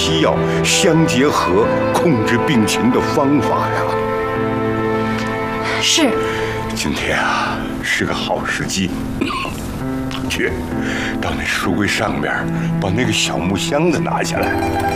西药相结合控制病情的方法呀。 是。 今天啊是个好时机，去到那书柜上面把那个小木箱子拿下来。